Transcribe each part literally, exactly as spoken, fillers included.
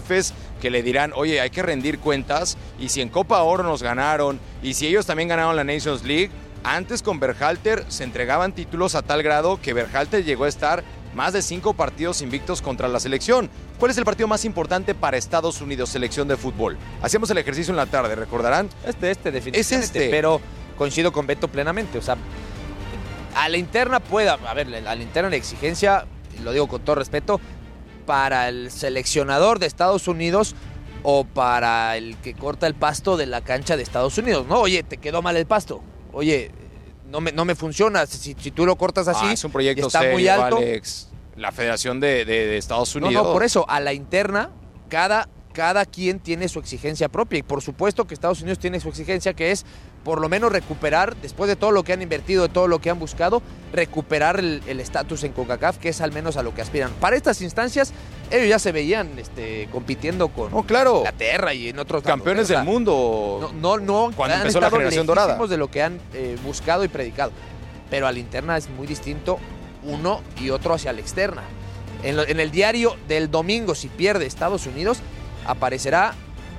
jefes que le dirán, oye, hay que rendir cuentas, y si en Copa Oro nos ganaron, y si ellos también ganaron la Nations League, antes con Berhalter se entregaban títulos a tal grado que Berhalter llegó a estar más de cinco partidos invictos contra la selección. ¿Cuál es el partido más importante para Estados Unidos, selección de fútbol? Hacíamos el ejercicio en la tarde, ¿recordarán? Este, este, definitivamente. Es este. Pero coincido con Beto plenamente. O sea, a la interna puede, a ver, a la interna la exigencia, lo digo con todo respeto, para el seleccionador de Estados Unidos o para el que corta el pasto de la cancha de Estados Unidos, ¿no? Oye, te quedó mal el pasto. Oye, no me, no me funciona. Si, si tú lo cortas así, ah, es un proyecto está serio, muy alto. Alex. La Federación de, de, de Estados Unidos. No, no, por eso, a la interna, cada, cada quien tiene su exigencia propia. Y por supuesto que Estados Unidos tiene su exigencia, que es por lo menos recuperar, después de todo lo que han invertido, de todo lo que han buscado, recuperar el estatus en CONCACAF, que es al menos a lo que aspiran. Para estas instancias, ellos ya se veían este, compitiendo con oh, claro. Inglaterra y en otros campeones lados, del mundo. No, no, no cuando han empezó la generación dorada. de lo que han eh, buscado y predicado. Pero a la interna es muy distinto uno y otro hacia la externa. En, lo, en el diario del domingo, si pierde Estados Unidos, aparecerá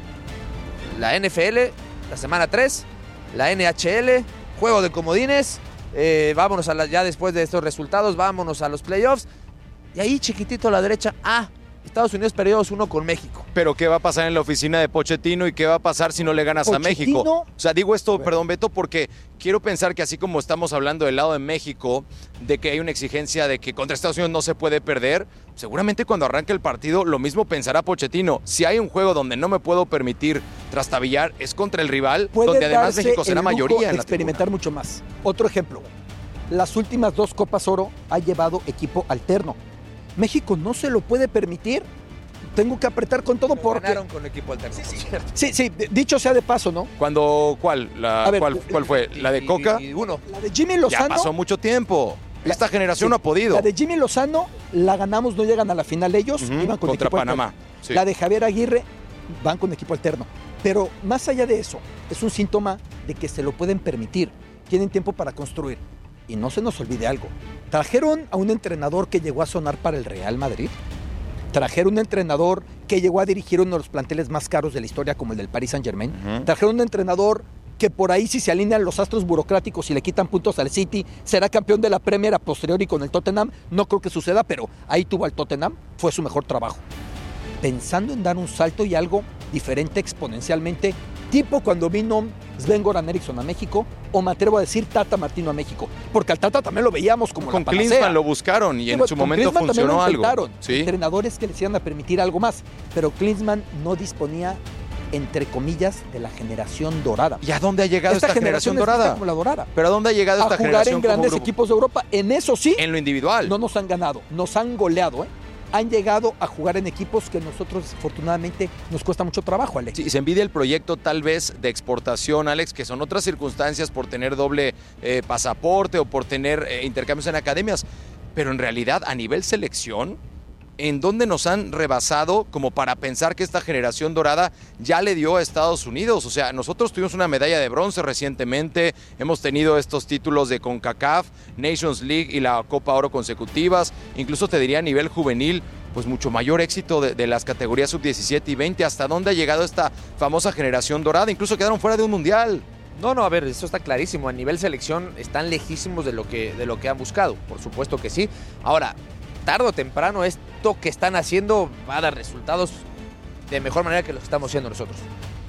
la N F L, la semana tres, la N H L, juego de comodines, eh, vámonos a la, ya después de estos resultados, vámonos a los playoffs, y ahí chiquitito a la derecha, ah, Estados Unidos perdió dos uno con México. Pero ¿qué va a pasar en la oficina de Pochettino y qué va a pasar si no le ganas Pochettino, a México? O sea, digo esto, perdón, Beto, porque quiero pensar que así como estamos hablando del lado de México, de que hay una exigencia de que contra Estados Unidos no se puede perder, seguramente cuando arranque el partido lo mismo pensará Pochettino. Si hay un juego donde no me puedo permitir trastabillar, es contra el rival, puede donde además darse México será el lujo mayoría en de la experimentar tribuna. mucho más. Otro ejemplo, las últimas dos Copas Oro ha llevado equipo alterno. México no se lo puede permitir. Tengo que apretar con todo Pero porque... ganaron con equipo alterno. Sí, sí. Sí, sí, dicho sea de paso, ¿no? Cuando, ¿cuál? La, A ver, ¿cuál, ¿Cuál fue? ¿La de Coca? Y, y uno. La de Jimmy Lozano... Ya pasó mucho tiempo. La- Esta generación sí, no ha podido. La de Jimmy Lozano la ganamos, no llegan a la final ellos, Ujú, iban con contra equipo Panamá. alterno. Sí. La de Javier Aguirre van con equipo alterno. Pero más allá de eso, es un síntoma de que se lo pueden permitir. Tienen tiempo para construir. Y no se nos olvide algo. Trajeron a un entrenador que llegó a sonar para el Real Madrid. Trajeron un entrenador que llegó a dirigir uno de los planteles más caros de la historia, como el del Paris Saint-Germain. Ujú. Trajeron un entrenador que por ahí, si se alinean los astros burocráticos y le quitan puntos al City, será campeón de la Premier a posteriori con el Tottenham. No creo que suceda, pero ahí tuvo al Tottenham, fue su mejor trabajo. Pensando en dar un salto y algo diferente exponencialmente, tipo cuando vino Sven-Goran Eriksson a México, o me atrevo a decir Tata Martino a México, porque al Tata también lo veíamos como Con la panacea. Klinsmann lo buscaron y Sí, en bueno, su con momento Klinsmann también funcionó lo algo. intentaron. ¿Sí? Entrenadores que les iban a permitir algo más, pero Klinsmann no disponía, entre comillas, de la generación dorada. ¿Y a dónde ha llegado esta, generación, es dorada? como la dorada. ¿Pero a dónde ha llegado A esta jugar generación en como grandes grupo? equipos de Europa, en eso sí, En lo individual. no nos han ganado, nos han goleado, ¿eh? Han llegado a jugar en equipos que nosotros, afortunadamente, nos cuesta mucho trabajo, Alex. Sí, se envidia el proyecto tal vez de exportación, Alex, que son otras circunstancias por tener doble eh, pasaporte o por tener eh, intercambios en academias, pero en realidad a nivel selección, ¿en dónde nos han rebasado como para pensar que esta generación dorada ya le dio a Estados Unidos? O sea, nosotros tuvimos una medalla de bronce recientemente, hemos tenido estos títulos de CONCACAF, Nations League y la Copa Oro consecutivas, incluso te diría a nivel juvenil, pues mucho mayor éxito de, de las categorías sub diecisiete y veinte. ¿Hasta dónde ha llegado esta famosa generación dorada? Incluso quedaron fuera de un mundial. No, no, a ver, eso está clarísimo. A nivel selección están lejísimos de lo que, de lo que han buscado. Por supuesto que sí. Ahora, tarde o temprano esto que están haciendo va a dar resultados de mejor manera que lo que estamos haciendo nosotros.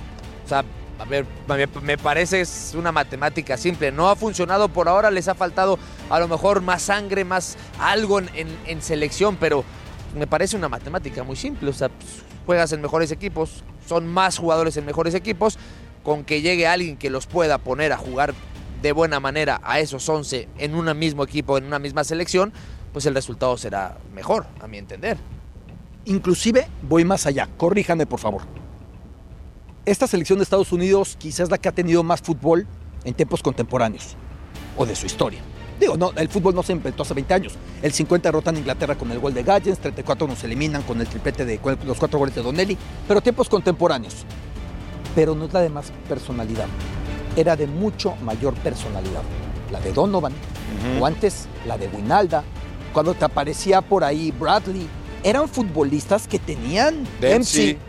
O sea, a ver, me, me parece es una matemática simple. No ha funcionado por ahora, les ha faltado a lo mejor más sangre, más algo en, en, en selección, pero me parece una matemática muy simple. O sea, pues, juegas en mejores equipos, son más jugadores en mejores equipos, con que llegue alguien que los pueda poner a jugar de buena manera a esos once en un mismo equipo, en una misma selección, pues el resultado será mejor, a mi entender. Inclusive voy más allá, corríjanme por favor. Esta selección de Estados Unidos quizás es la que ha tenido más fútbol en tiempos contemporáneos, o de su historia. Digo, no, el fútbol no se inventó hace veinte años. El cincuenta derrotan a Inglaterra con el gol de Gallens, treinta y cuatro nos eliminan con el triplete de con los cuatro goles de Donnelly, pero tiempos contemporáneos. Pero no es la de más personalidad, era de mucho mayor personalidad. La de Donovan, Uh-huh. o antes la de Winalda, cuando te aparecía por ahí Bradley, eran futbolistas que tenían Dempsey. M C,